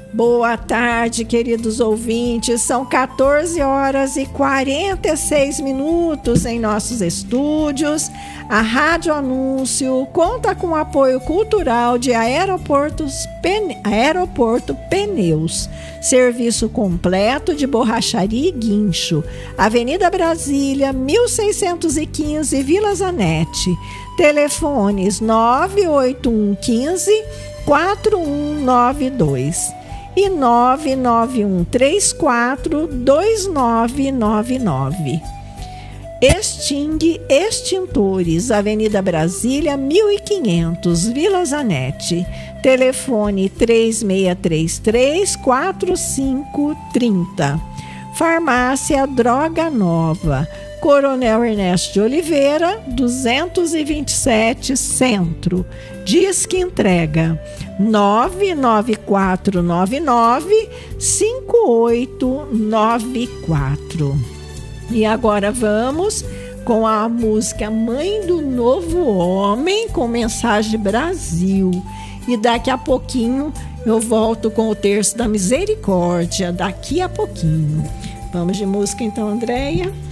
Boa tarde, queridos ouvintes. São 14 horas e 46 minutos em nossos estúdios. A Rádio Anúncio conta com o apoio cultural de Aeroporto Pneus. Serviço completo de borracharia e guincho. Avenida Brasília, 1615, Vila Zanetti. Telefones 98115 4192 e 991342999. Extintores, Avenida Brasília, 1500, Vila Zanetti. Telefone 3633-4530. Farmácia Droga Nova, Coronel Ernesto de Oliveira, 227, Centro. Disque entrega 99499-5894. E agora vamos com a música Mãe do Novo Homem, com Mensagem Brasil. E daqui a pouquinho eu volto com o Terço da Misericórdia, daqui a pouquinho. Vamos de música então, Andréia?